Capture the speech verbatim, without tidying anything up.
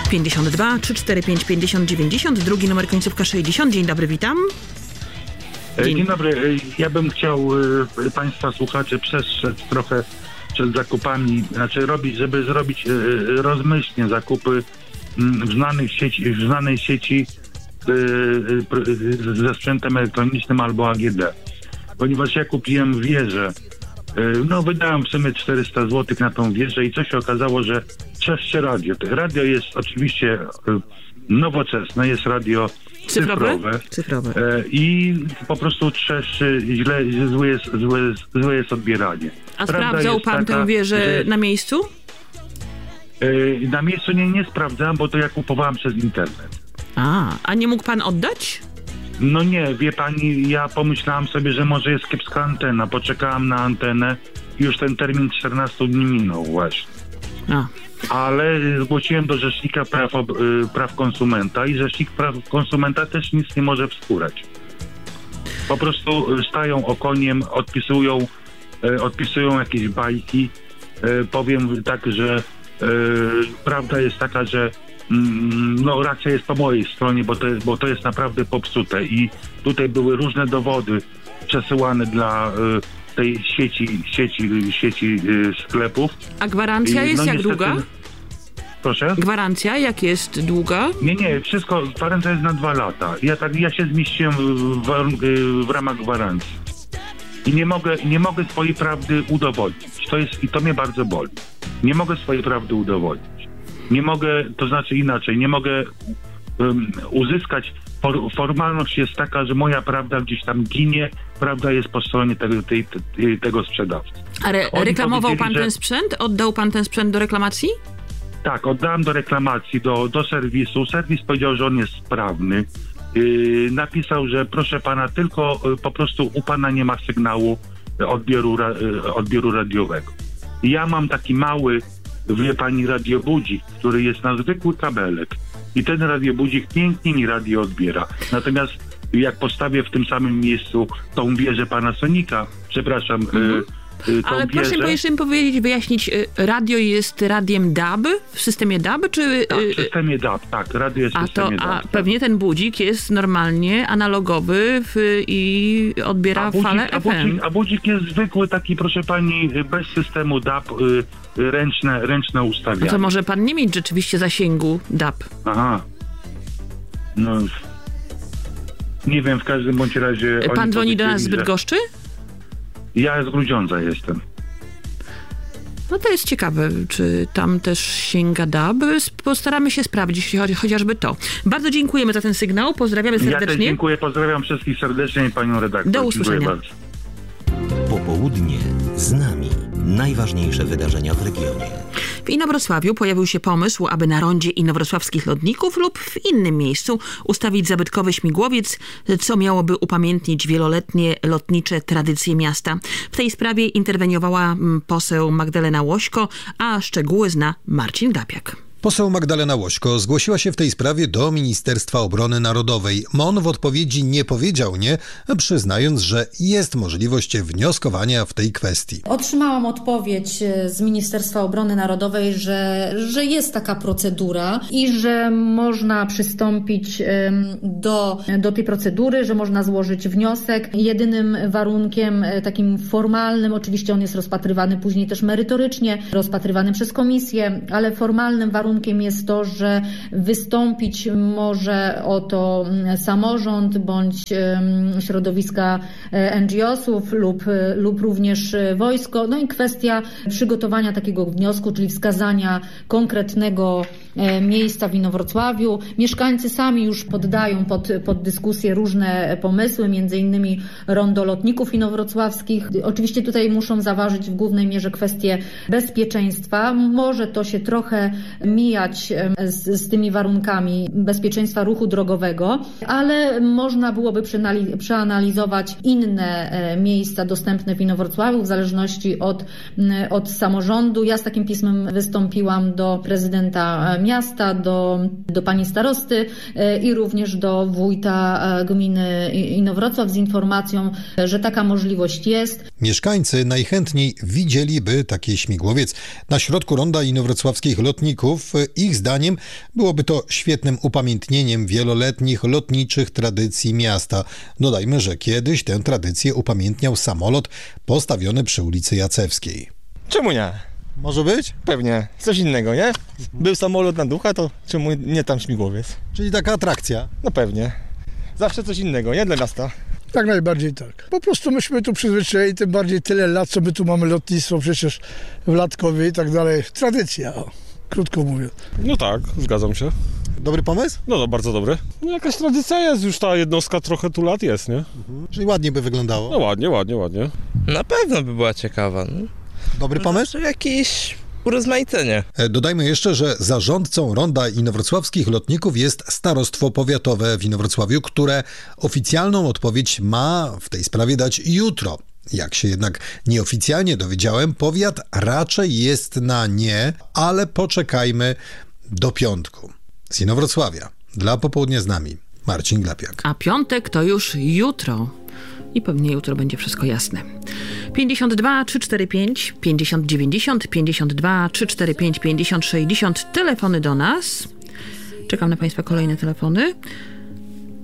pięćdziesiąt dwa trzysta czterdzieści pięć pięćdziesiąt dziewięćdziesiąt, drugi numer końcówka sześćdziesiąt. Dzień dobry, witam. Dzień, Dzień dobry. Ja bym chciał y, Państwa słuchaczy przestrzec trochę przed zakupami, znaczy robić, żeby zrobić y, rozmyślnie zakupy y, w znanych sieci, w znanej sieci y, y, ze sprzętem elektronicznym albo A G D. Ponieważ ja kupiłem wieżę, y, no wydałem w sumie czterysta złotych na tą wieżę i co się okazało, że trzeszcze radio. To radio jest oczywiście y, nowoczesne, jest radio cyfrowe, cyfrowe, cyfrowe. E, i po prostu trzeszczy, źle, złe jest, złe, złe jest odbieranie. A Prawda sprawdzał pan taka, tę wieżę że, na miejscu? E, na miejscu nie, nie sprawdzałem, bo to ja kupowałem przez internet. A, a nie mógł pan oddać? No nie, wie pani, ja pomyślałem sobie, że może jest kiepska antena. Poczekałem na antenę i już ten termin czternastu dni minął właśnie. A. Ale zgłosiłem do Rzecznika Praw, praw Konsumenta i Rzecznik Praw Konsumenta też nic nie może wskórać. Po prostu stają okoniem, odpisują, odpisują jakieś bajki. Powiem tak, że prawda jest taka, że no racja jest po mojej stronie, bo to jest, bo to jest naprawdę popsute i tutaj były różne dowody przesyłane dla tej sieci, sieci, sieci sklepów. A gwarancja jest no, jak niestety, długa? Proszę? Gwarancja jak jest długa? Nie, nie, wszystko, gwarancja jest na dwa lata. Ja tak, ja się zmieściłem w, w, w ramach gwarancji. I nie mogę, nie mogę swojej prawdy udowodnić. To jest, i to mnie bardzo boli. Nie mogę swojej prawdy udowodnić. Nie mogę, to znaczy inaczej, nie mogę um, uzyskać, for, formalność jest taka, że moja prawda gdzieś tam ginie, prawda jest po stronie tego, tej, tej, tego sprzedawcy. A re, reklamował pan ten sprzęt? Oddał pan ten sprzęt do reklamacji? Tak, oddałem do reklamacji, do, do serwisu. Serwis powiedział, że on jest sprawny. Yy, napisał, że proszę pana, tylko yy, po prostu u pana nie ma sygnału odbioru, ra, yy, odbioru radiowego. I ja mam taki mały, wie pani, radiobudzik, który jest na zwykły kabelek. I ten radiobudzik pięknie mi radio odbiera. Natomiast jak postawię w tym samym miejscu tą wieżę Panasonica, przepraszam, mhm. yy, Ale proszę mi jeszcze powiedzieć, wyjaśnić, radio jest radiem D A B, w systemie D A B, czy... Tak, w systemie D A B, tak, radio jest w a systemie to, D A B. A tak. pewnie ten budzik jest normalnie analogowy w, i odbiera a budzik, falę a F M. Budzik, a budzik jest zwykły, taki, proszę pani, bez systemu D A B, y, ręczne, ręczne ustawianie. A to może pan nie mieć rzeczywiście zasięgu D A B? Aha. No... Nie wiem, w każdym bądź razie... Pan dzwoni do nas z Bydgoszczy? Ja z Grudziądza jestem. No to jest ciekawe, czy tam też sięga D A B. Postaramy się sprawdzić chociażby to. Bardzo dziękujemy za ten sygnał. Pozdrawiamy serdecznie. Ja też dziękuję, pozdrawiam wszystkich serdecznie i panią redaktor. Do usłyszenia. Dziękuję bardzo. Popołudnie z nami. Najważniejsze wydarzenia w regionie. W Inowrocławiu pojawił się pomysł, aby na rondzie inowrocławskich lotników lub w innym miejscu ustawić zabytkowy śmigłowiec, co miałoby upamiętnić wieloletnie lotnicze tradycje miasta. W tej sprawie interweniowała poseł Magdalena Łośko, a szczegóły zna Marcin Gapiak. Poseł Magdalena Łośko zgłosiła się w tej sprawie do Ministerstwa Obrony Narodowej. M O N w odpowiedzi nie powiedział nie, przyznając, że jest możliwość wnioskowania w tej kwestii. Otrzymałam odpowiedź z Ministerstwa Obrony Narodowej, że, że jest taka procedura i że można przystąpić do, do tej procedury, że można złożyć wniosek. Jedynym warunkiem takim formalnym, oczywiście on jest rozpatrywany później też merytorycznie, rozpatrywany przez komisję, ale formalnym warunkiem Warunkiem jest to, że wystąpić może o to samorząd bądź środowiska N G O sów lub, lub również wojsko. No i kwestia przygotowania takiego wniosku, czyli wskazania konkretnego miejsca w Inowrocławiu. Mieszkańcy sami już poddają pod, pod dyskusję różne pomysły, między innymi rondo lotników inowrocławskich. Oczywiście tutaj muszą zaważyć w głównej mierze kwestie bezpieczeństwa. Może to się trochę mijać z, z tymi warunkami bezpieczeństwa ruchu drogowego, ale można byłoby przeanalizować inne miejsca dostępne w Inowrocławiu w zależności od, od samorządu. Ja z takim pismem wystąpiłam do prezydenta miasta miasta, do, do pani starosty i również do wójta gminy Inowrocław z informacją, że taka możliwość jest. Mieszkańcy najchętniej widzieliby taki śmigłowiec na środku ronda inowrocławskich lotników. Ich zdaniem byłoby to świetnym upamiętnieniem wieloletnich lotniczych tradycji miasta. Dodajmy, że kiedyś tę tradycję upamiętniał samolot postawiony przy ulicy Jacewskiej. Czemu nie? Może być? Pewnie. Coś innego, nie? Był samolot na ducha, to czemu nie tam śmigłowiec? Czyli taka atrakcja? No pewnie. Zawsze coś innego, nie? Dla miasta. Jak najbardziej tak. Po prostu myśmy tu przyzwyczajeni, tym bardziej tyle lat, co my tu mamy lotnictwo przecież w Latkowie i tak dalej. Tradycja, o, krótko mówiąc. No tak, zgadzam się. Dobry pomysł? No to bardzo dobry. No jakaś tradycja jest, już ta jednostka trochę tu lat jest, nie? Mhm. Czyli ładnie by wyglądało? No ładnie, ładnie, ładnie. Na pewno by była ciekawa. No. Dobry pomysł? Znaczy jakieś urozmaicenie. Dodajmy jeszcze, że zarządcą ronda inowrocławskich lotników jest starostwo powiatowe w Inowrocławiu, które oficjalną odpowiedź ma w tej sprawie dać jutro. Jak się jednak nieoficjalnie dowiedziałem, powiat raczej jest na nie, ale poczekajmy do piątku. Z Inowrocławia dla Popołudnia z nami Marcin Glapiak. A piątek to już jutro. I pewnie jutro będzie wszystko jasne. pięćdziesiąt dwa trzysta czterdzieści pięć pięćdziesiąt dziewięćdziesiąt, pięćdziesiąt dwa trzysta czterdzieści pięć pięćdziesiąt sześćdziesiąt. Telefony do nas. Czekam na Państwa kolejne telefony.